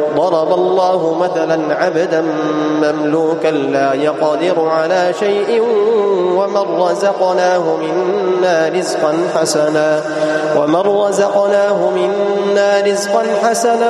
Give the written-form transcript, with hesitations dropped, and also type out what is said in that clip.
ضرب الله مثلا عبدا مملوكا لا يقدر على شيء ومن رزقناه منا رزقا حسنا